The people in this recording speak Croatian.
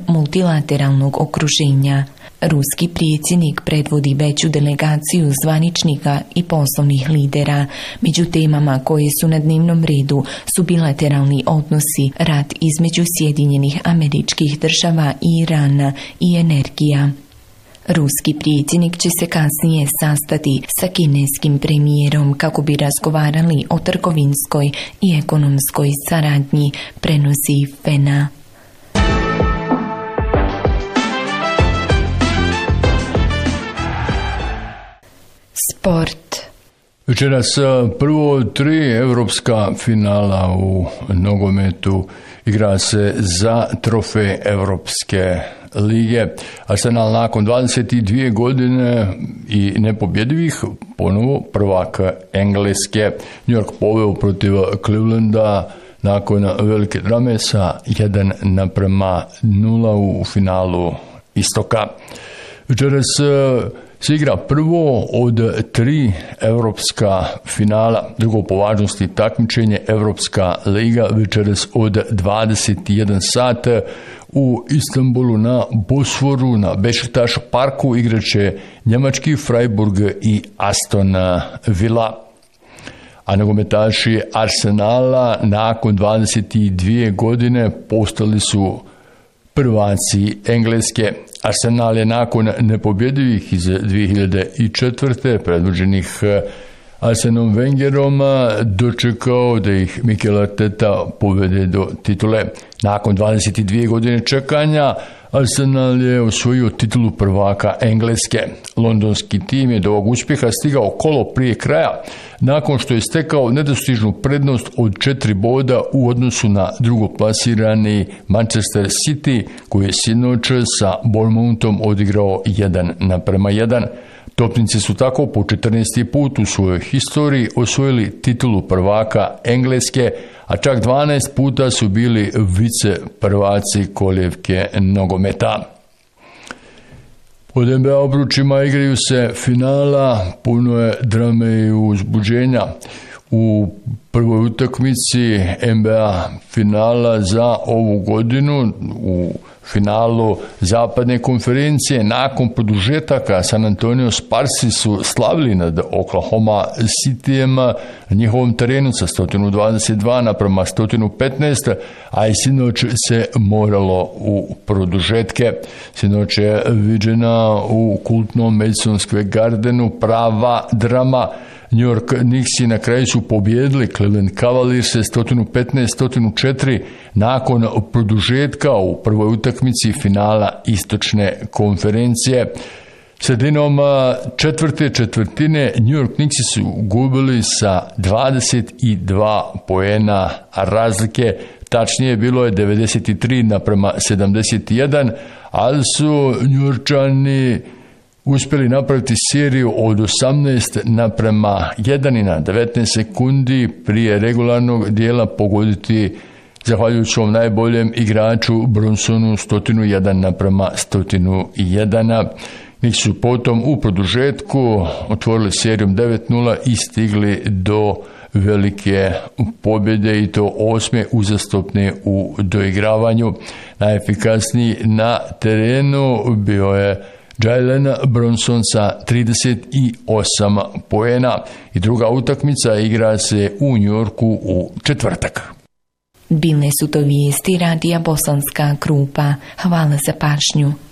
multilateralnog okruženja. Ruski predsjednik predvodi veću delegaciju zvaničnika i poslovnih lidera. Među temama koje su na dnevnom redu su bilateralni odnosi, rat između Sjedinjenih Američkih Država i Irana i energija. Ruski predsjednik će se kasnije sastati sa kineskim premijerom kako bi razgovarali o trgovinskoj i ekonomskoj saradnji, prenosi FENA. Sport. Večeras prvo 3 evropska finala u nogometu igra se za trofej Evropske lige. Arsenal nakon 22 godine i nepobjedivih ponovo prvak Engleske. New York poveo protiv Clevelanda nakon velike drame sa 1:0 u finalu Istoka. Večeras se igra prvo od 3 evropska finala. Drugo po važnosti takmičenje Evropska liga večeras od 21 sat u Istanbulu na Bosforu, na Bešiktaš parku igraće njemački Freiburg i Aston Villa. A nogometaši Arsenala nakon 22 godine postali su prvaci Engleske. Arsenal je nakon nepobjedivih iz 2004. predvođenih Arsenom Wengerom dočekao da ih Mikel Arteta povede do titule. Nakon 22 godine čekanja Arsenal je osvojio titulu prvaka Engleske. Londonski tim je do ovog uspjeha stigao kolo prije kraja, nakon što je stekao nedostižnu prednost od 4 boda u odnosu na drugoplasirani Manchester City, koji je sinoć sa Bournemouthom odigrao 1:1. Topnici su tako po 14. put u svojoj historiji osvojili titulu prvaka Engleske, a čak 12 puta su bili vice prvaci kolijevke nogometa. Pod NBA obručima igraju se finala, puno je drame i uzbuđenja. U prvoj utakmici NBA finala za ovu godinu, u finalu zapadne konferencije, nakon produžetaka San Antonio Sparsi su slavili nad Oklahoma Cityjem na njihovom terenu sa 122:115, a i sinoć se moralo u produžetke. Sinoć je viđena u kultnom Madison Square Gardenu prava drama. New York Knicksi na kraju su pobjedili Cleveland Cavaliers 115-104 nakon produžetka u prvoj utakmici finala istočne konferencije. Sredinom četvrte četvrtine New York Knicksi su gubili sa 22 poena razlike, tačnije bilo je 93:71, ali su Njujorčani uspjeli napraviti seriju od 18:1 i na 19 sekundi prije regularnog dijela pogoditi, zahvaljujući svom najboljem igraču Bronsonu, 101:101. Njih su potom u produžetku otvorili serijom 9:0 i stigli do velike pobjede, i to 8. uzastopne u doigravanju. Najefikasniji na terenu bio je Jalen Bronson sa 38 poena, i druga utakmica igra se u Njujorku u četvrtak. Bile su to vijesti radija Bosanska Krupa. Hvala za pažnju.